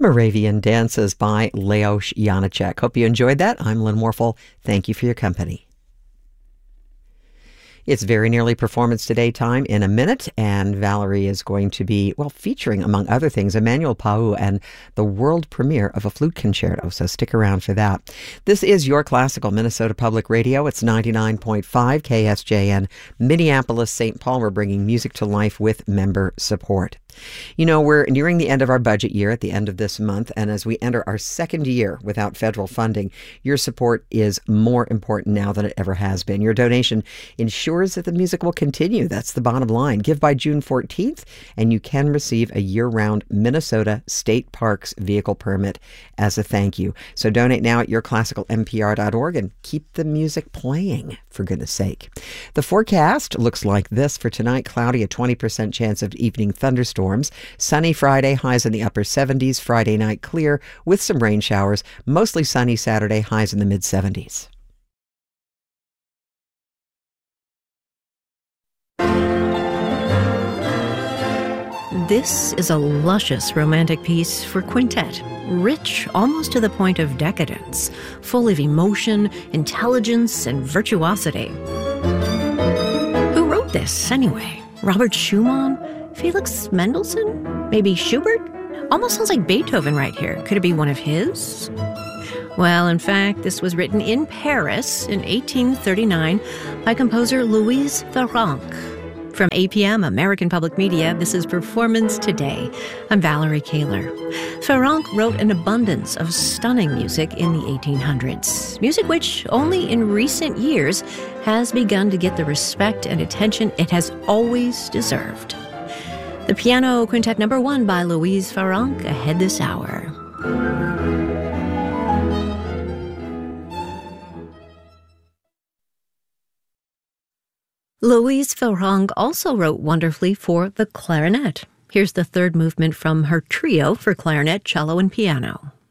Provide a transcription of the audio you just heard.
Moravian Dances by Leos Janáček. Hope you enjoyed that. I'm Lynn Warfel. Thank you for your company. It's very nearly Performance Today time in a minute, and Valerie is going to be, featuring, among other things, Emmanuel Pau and the world premiere of a flute concerto, so stick around for that. This is Your Classical Minnesota Public Radio. It's 99.5 KSJN, Minneapolis, St. Paul. We're bringing music to life with member support. You know, we're nearing the end of our budget year at the end of this month, and as we enter our second year without federal funding, your support is more important now than it ever has been. Your donation ensures that the music will continue. That's the bottom line. Give by June 14th, and you can receive a year-round Minnesota State Parks vehicle permit as a thank you. So donate now at yourclassicalmpr.org and keep the music playing, for goodness sake. The forecast looks like this for tonight. Cloudy, a 20% chance of evening thunderstorms. Sunny Friday, highs in the upper 70s. Friday night clear with some rain showers. Mostly sunny Saturday, highs in the mid-70s. This is a luscious romantic piece for quintet, rich almost to the point of decadence, full of emotion, intelligence, and virtuosity. Who wrote this, anyway? Robert Schumann? Felix Mendelssohn? Maybe Schubert? Almost sounds like Beethoven right here. Could it be one of his? Well, in fact, this was written in Paris in 1839 by composer Louise Farrenc. From APM, American Public Media, this is Performance Today. I'm Valerie Kaler. Farrenc wrote an abundance of stunning music in the 1800s. Music which, only in recent years, has begun to get the respect and attention it has always deserved. The Piano Quintet No. 1 by Louise Farrenc ahead this hour. Louise Farrenc also wrote wonderfully for the clarinet. Here's the third movement from her trio for clarinet, cello, and piano.